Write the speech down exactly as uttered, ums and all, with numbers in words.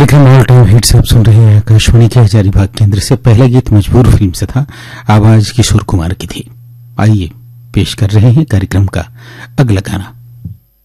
कार्यक्रम all time hits आप सुन रहे हैं आकाशवाणी के हजारीबाग केंद्र से। पहला गीत मजबूर फिल्म से था, आवाज किशोर कुमार की थी। आइए पेश कर रहे हैं कार्यक्रम का अगला गाना।